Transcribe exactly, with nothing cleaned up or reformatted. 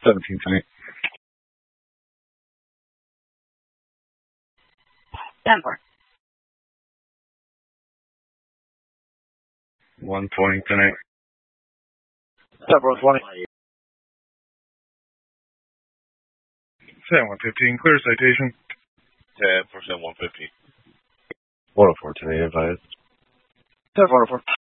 seventeen tonight. ten four. one twenty tonight. ten four twenty. San one fifteen, clear citation. ten for San one fifteen. one oh four today, advised. ten four oh four.